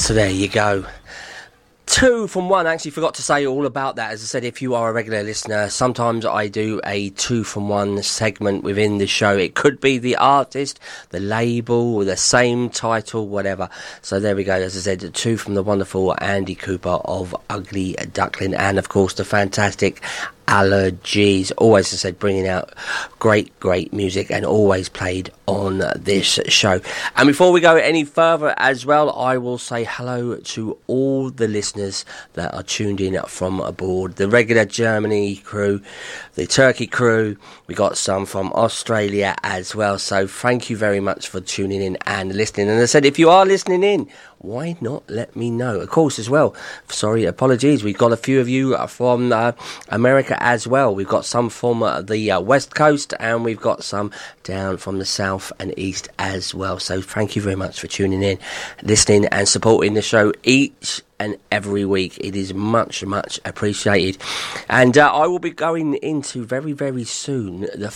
So there you go. 2 from 1. I actually forgot to say all about that. As I said, if you are a regular listener, sometimes I do a 2 from 1 segment within the show. It could be the artist, the label, or the same title, whatever. So there we go. As I said, 2 from the wonderful Andy Cooper of Ugly Duckling, and of course the fantastic Allergies. Always, as I said, bringing out great music, and always played on this show. And before we go any further as well, I will say hello to all the listeners that are tuned in from aboard. The regular Germany crew, the Turkey crew, we got some from Australia as well. So thank you very much for tuning in and listening. And as I said, if you are listening in, why not let me know? Of course, as well, apologies, we've got a few of you from America as well. We've got some from the West Coast, and we've got some down from the South and East as well. So thank you very much for tuning in, listening and supporting the show each and every week. It is much appreciated. And I will be going into very soon the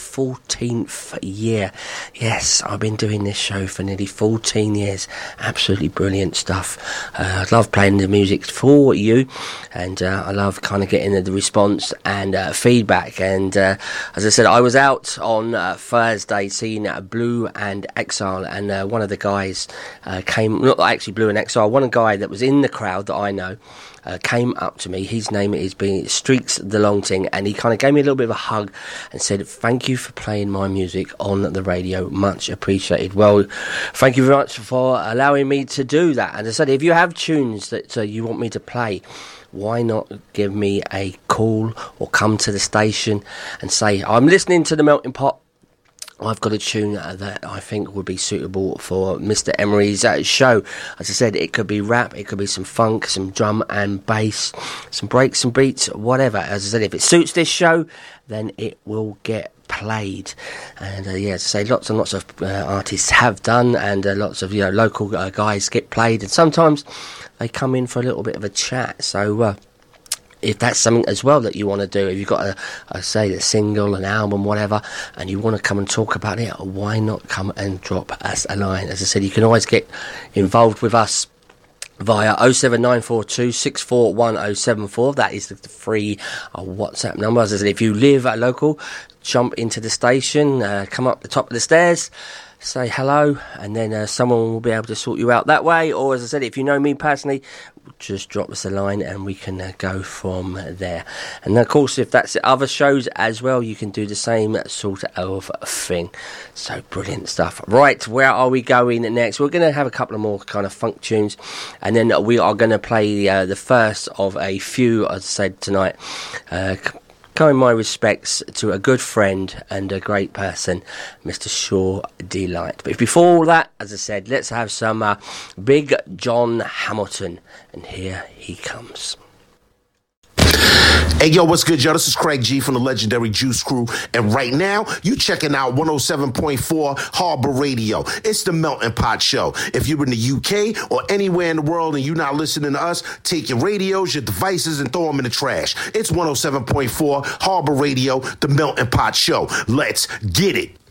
14th year. Yes, I've been doing this show for nearly 14 years. Absolutely brilliant stuff. I love playing the music for you, and I love kind of getting the response and feedback. And as I said, I was out on Thursday seeing Blue and Exile, and one of the guys came, not actually Blue and Exile, one guy that was in the crowd that I know came up to me. His name is Streaks the Long Ting, and he kind of gave me a little bit of a hug and said, thank you for playing my music on the radio, much appreciated. Well, thank you very much for allowing me to do that. And I said, if you have tunes that you want me to play, why not give me a call or come to the station and say, I'm listening to the Melting Pot, I've got a tune that I think would be suitable for Mr. Emery's show. As I said, it could be rap, it could be some funk, some drum and bass, some breaks, some beats, whatever. As I said, if it suits this show, then it will get played. And as I say, lots and lots of artists have done, and lots of local guys get played, and sometimes they come in for a little bit of a chat. So if that's something as well that you want to do, if you've got a single, an album, whatever, and you want to come and talk about it, why not come and drop us a line? As I said, you can always get involved with us via 07942 641074. That is the free WhatsApp number. As I said, if you live local, jump into the station, come up the top of the stairs, say hello, and then someone will be able to sort you out that way. Or as I said, if you know me personally, just drop us a line and we can go from there. And of course, if that's other shows as well, you can do the same sort of thing. So brilliant stuff. Right, where are we going next? We're going to have a couple of more kind of funk tunes, and then we are going to play the first of a few, as I said tonight, kind my respects to a good friend and a great person, Mr. Shaw Delight. But before all that, as I said, let's have some Big John Hamilton, and here he comes. Hey, yo, what's good, yo? This is Craig G from the legendary Juice Crew, and right now, you checking out 107.4 Harbor Radio. It's the Melting Pot Show. If you're in the UK or anywhere in the world and you're not listening to us, take your radios, your devices, and throw them in the trash. It's 107.4 Harbor Radio, the Melting Pot Show. Let's get it.